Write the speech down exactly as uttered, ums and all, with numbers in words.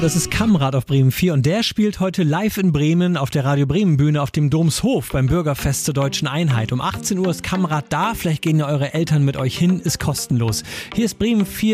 Das ist Kamrat auf Bremen vier und der spielt heute live in Bremen auf der Radio Bremen Bühne auf dem Domshof beim Bürgerfest zur Deutschen Einheit. Um achtzehn Uhr ist Kamrat da, vielleicht gehen ja eure Eltern mit euch hin, ist kostenlos. Hier ist Bremen vier.